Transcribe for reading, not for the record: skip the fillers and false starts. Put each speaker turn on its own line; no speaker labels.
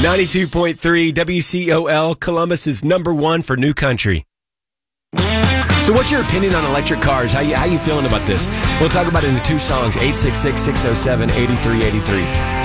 92.3 WCOL, Columbus is number one for new country. So what's your opinion on electric cars? How you feeling about this? We'll talk about it in the two songs, 866-607-8383.